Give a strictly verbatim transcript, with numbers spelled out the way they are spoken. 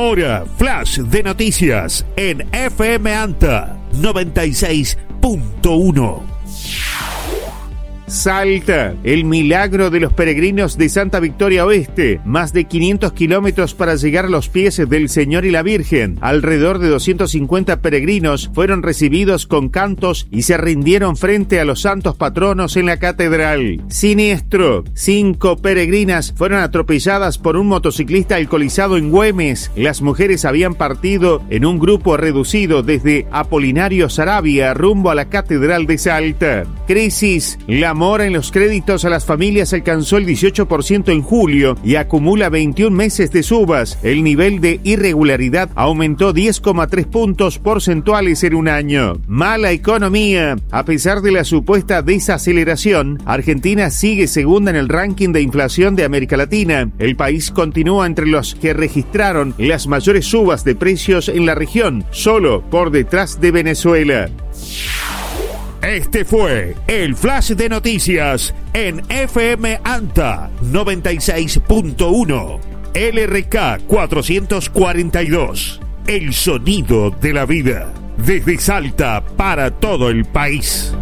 Ahora, flash de noticias en F M Anta noventa y seis punto uno. Salta, el milagro de los peregrinos de Santa Victoria Oeste. Más de quinientos kilómetros para llegar a los pies del Señor y la Virgen. Alrededor de doscientos cincuenta peregrinos fueron recibidos con cantos y se rindieron frente a los santos patronos en la catedral. Siniestro. Cinco peregrinas fueron atropelladas por un motociclista alcoholizado en Güemes. Las mujeres habían partido en un grupo reducido desde Apolinario Saravia rumbo a la catedral de Salta. Crisis. La mora en los créditos a las familias alcanzó el dieciocho por ciento en julio y acumula veintiún meses de subas. El nivel de irregularidad aumentó diez coma tres puntos porcentuales en un año. Mala economía. A pesar de la supuesta desaceleración, Argentina sigue segunda en el ranking de inflación de América Latina. El país continúa entre los que registraron las mayores subas de precios en la región, solo por detrás de Venezuela. Este fue el Flash de Noticias en F M Anta noventa y seis punto uno. L R K cuatrocientos cuarenta y dos. El sonido de la vida. Desde Salta para todo el país.